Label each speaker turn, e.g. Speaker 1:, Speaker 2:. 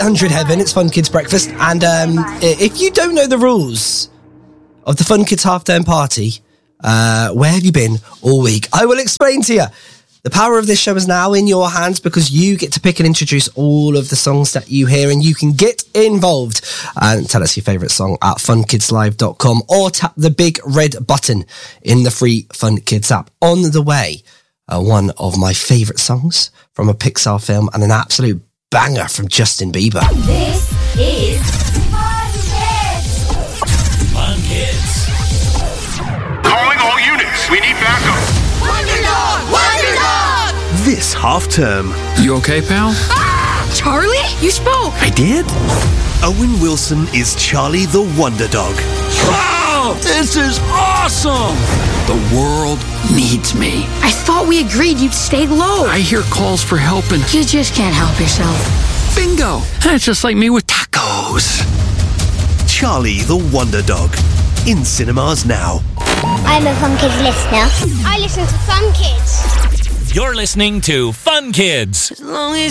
Speaker 1: 800 Heaven. It's Fun Kids Breakfast. And if you don't know the rules of the Fun Kids Half-Term Party, where have you been all week? I will explain to you. The power of this show is now in your hands because you get to pick and introduce all of the songs that you hear, and you can get involved and tell us your favourite song at funkidslive.com or tap the big red button in the free Fun Kids app. On the way, one of my favourite songs from a Pixar film and an absolute banger from Justin Bieber.
Speaker 2: This is Fun Kids.
Speaker 3: Fun Kids.
Speaker 4: Calling all units. We need backup.
Speaker 2: Wonder Dog! Wonder Dog!
Speaker 5: This half-term.
Speaker 6: You okay, pal?
Speaker 2: Ah! Charlie? You spoke!
Speaker 5: I did? Owen Wilson is Charlie the Wonder Dog.
Speaker 6: Oh, this is awesome! The world needs me.
Speaker 2: I thought we agreed you'd stay low.
Speaker 6: I hear calls for help and...
Speaker 2: You just can't help yourself.
Speaker 6: Bingo! That's just like me with tacos.
Speaker 5: Charlie the Wonder Dog. In cinemas now.
Speaker 7: I'm a Fun Kids listener. I listen to Fun Kids.
Speaker 3: You're listening to Fun Kids.
Speaker 2: As long as